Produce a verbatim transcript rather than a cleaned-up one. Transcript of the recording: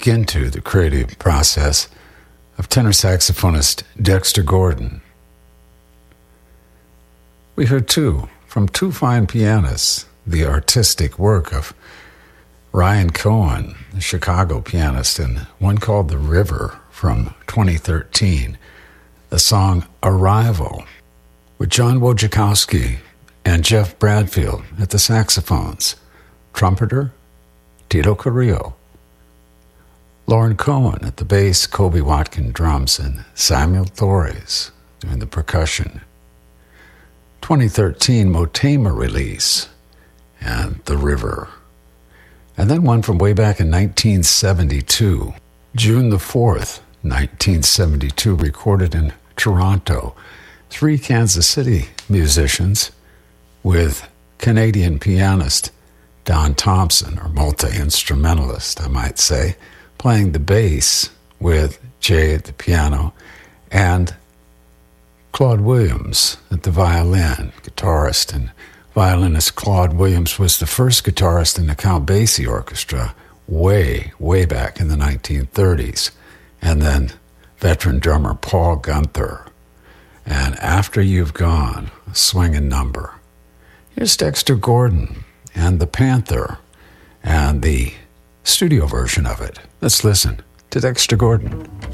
peek into the creative process of tenor saxophonist Dexter Gordon. We heard, too, from two fine pianists, the artistic work of Ryan Cohen, a Chicago pianist, and one called The River from twenty thirteen, the song Arrival, with John Wojciechowski and Jeff Bradfield at the saxophones, trumpeter Tito Carrillo, Lauren Cohen at the bass, Kobe Watkin drums, and Samuel Torres doing the percussion. twenty thirteen Motema release, and The River. And then one from way back in nineteen seventy-two, June the fourth, nineteen seventy-two, recorded in Toronto. Three Kansas City musicians with Canadian pianist Don Thompson, or multi-instrumentalist, I might say, playing the bass with Jay at the piano, and Claude Williams at the violin, guitarist. And violinist Claude Williams was the first guitarist in the Count Basie Orchestra way, way back in the nineteen thirties. And then veteran drummer Paul Gunther. And After You've Gone, a swinging number. Here's Dexter Gordon and the Panther and the studio version of it. Let's listen to Dexter Gordon.